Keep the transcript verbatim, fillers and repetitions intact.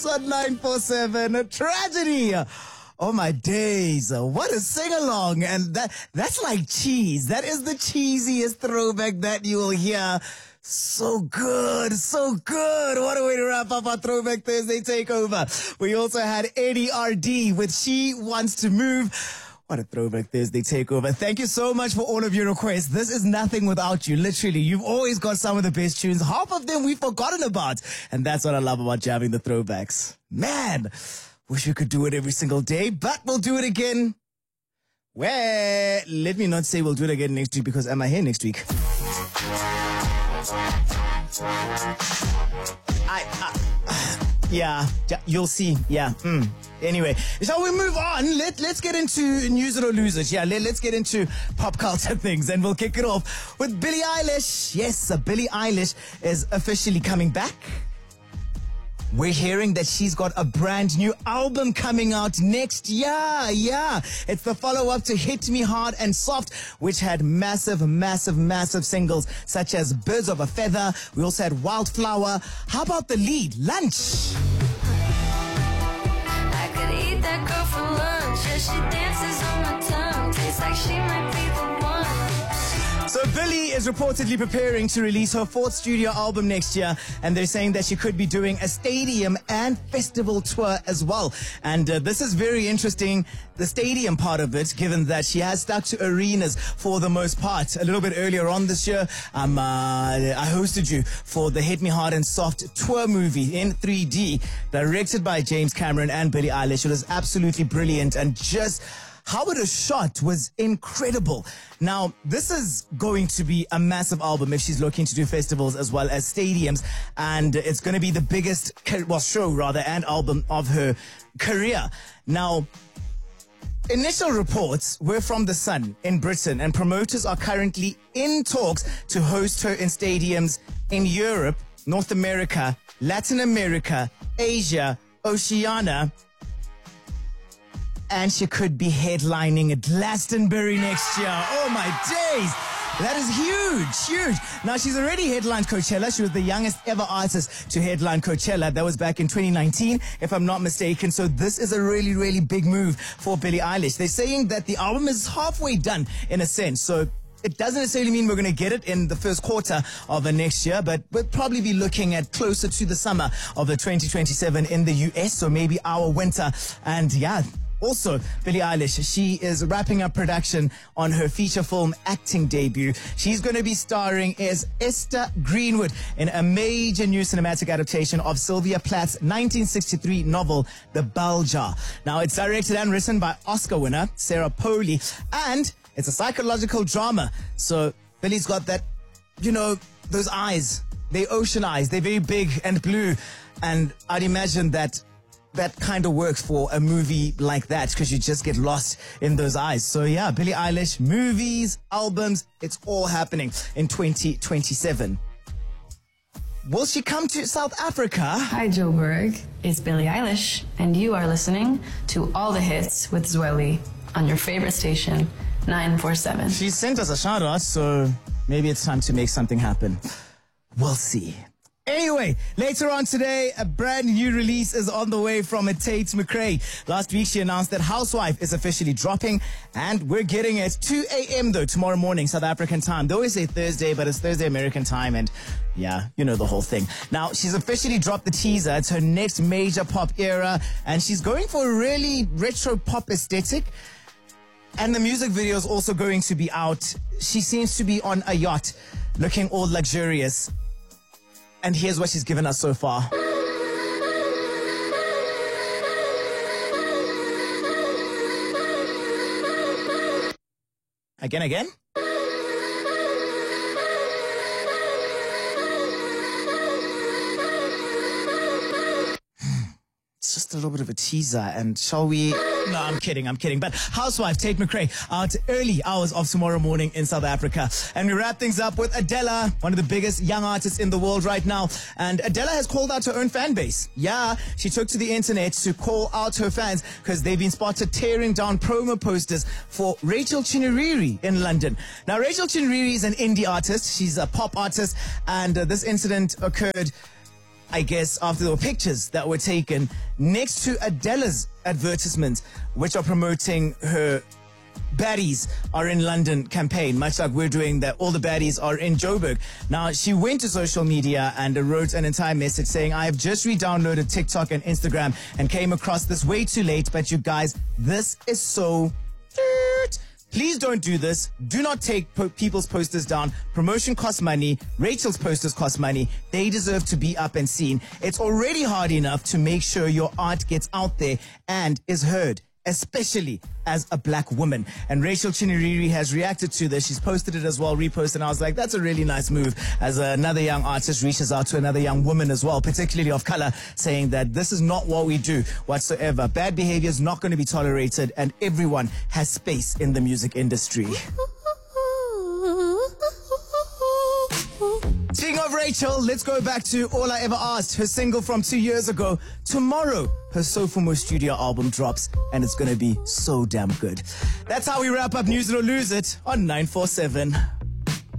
on nine four seven. A tragedy. Oh my days, what a sing-along. And that that's like cheese. That is the cheesiest throwback that you will hear. So good, so good. What a way to wrap up our Throwback Thursday takeover. We also had Eddie R D with She Wants to Move. What a Throwback Thursday takeover. Thank you so much for all of your requests. This is nothing without you. Literally, you've always got some of the best tunes. Half of them we've forgotten about. And that's what I love about jamming the throwbacks. Man, wish we could do it every single day, but we'll do it again. Well, let me not say we'll do it again next week, because am I here next week? I, uh, yeah, you'll see. Yeah. Mm. Anyway, shall we move on? Let, let's get into news it or lose it. Yeah, let, let's get into pop culture things, and we'll kick it off with Billie Eilish. Yes, uh, Billie Eilish is officially coming back. We're hearing that she's got a brand new album coming out next year. Yeah, it's the follow-up to Hit Me Hard and Soft, which had massive, massive, massive singles such as Birds of a Feather. We also had Wildflower. How about the lead, Lunch? I could eat that girl for lunch. Yeah, she dances on my tongue. Tastes like she might be the one. So Billie is reportedly preparing to release her fourth studio album next year, and they're saying that she could be doing a stadium and festival tour as well. And uh, this is very interesting, the stadium part of it, given that she has stuck to arenas for the most part. A little bit earlier on this year, um, uh, I hosted you for the Hit Me Hard and Soft tour movie in three D, directed by James Cameron and Billie Eilish. It was absolutely brilliant, and just how it was shot was incredible. Now, this is going to be a massive album if she's looking to do festivals as well as stadiums. And it's going to be the biggest, well, show rather, and album of her career. Now, initial reports were from The Sun in Britain, and promoters are currently in talks to host her in stadiums in Europe, North America, Latin America, Asia, Oceania, and she could be headlining at Glastonbury next year. Oh my days! That is huge, huge. Now, she's already headlined Coachella. She was the youngest ever artist to headline Coachella. That was back in twenty nineteen, if I'm not mistaken. So this is a really, really big move for Billie Eilish. They're saying that the album is halfway done in a sense. So it doesn't necessarily mean we're going to get it in the first quarter of the next year, but we'll probably be looking at closer to the summer of the twenty twenty-seven in the U S, so maybe our winter. And yeah, also, Billie Eilish, she is wrapping up production on her feature film acting debut. She's going to be starring as Esther Greenwood in a major new cinematic adaptation of Sylvia Plath's nineteen sixty-three novel, The Bell Jar. Now, it's directed and written by Oscar winner Sarah Polley, and it's a psychological drama. So, Billie's got that, you know, those eyes. They're ocean eyes. They're very big and blue. And I'd imagine that that kind of works for a movie like that, because you just get lost in those eyes. So yeah, Billie Eilish, movies, albums, it's all happening in twenty twenty-seven. Will she come to South Africa? Hi, Joburg. It's Billie Eilish, and you are listening to All the Hits with Zweli on your favorite station, nine four seven. She sent us a shout out, so maybe it's time to make something happen. We'll see. Anyway, later on today, a brand new release is on the way from a Tate McRae. Last week, she announced that Housewife is officially dropping, and we're getting it two a.m. though, tomorrow morning, South African time. They always say Thursday, but it's Thursday American time, and yeah, you know the whole thing. Now, she's officially dropped the teaser. It's her next major pop era, and she's going for a really retro pop aesthetic. And the music video is also going to be out. She seems to be on a yacht, looking all luxurious. And here's what she's given us so far. Again, again. It's just a little bit of a teaser, and shall we... No, I'm kidding, I'm kidding. But Housewife, Tate McRae, out early hours of tomorrow morning in South Africa. And we wrap things up with Adele, one of the biggest young artists in the world right now. And Adele has called out her own fan base. Yeah, she took to the internet to call out her fans because they've been spotted tearing down promo posters for Rachel Chineriri in London. Now, Rachel Chineriri is an indie artist. She's a pop artist. And uh, this incident occurred I guess, after there were pictures that were taken next to Adela's advertisements, which are promoting her Baddies Are in London campaign, much like we're doing that all the baddies are in Joburg. Now, she went to social media and wrote an entire message saying, I have just re-downloaded TikTok and Instagram and came across this way too late, but you guys, this is so... Please don't do this. Do not take po- people's posters down. Promotion costs money. Rachel's posters cost money. They deserve to be up and seen. It's already hard enough to make sure your art gets out there and is heard, especially as a black woman. And Rachel Chinyerere has reacted to this. She's posted it as well, reposted, and I was like, that's a really nice move as another young artist reaches out to another young woman as well, particularly of color, saying that this is not what we do whatsoever. Bad behavior is not going to be tolerated, and everyone has space in the music industry. Speaking of Rachel, let's go back to All I Ever Asked, her single from two years ago. Tomorrow, her Sophomore studio album drops, and it's going to be so damn good. That's how we wrap up News It or Lose It on nine four seven.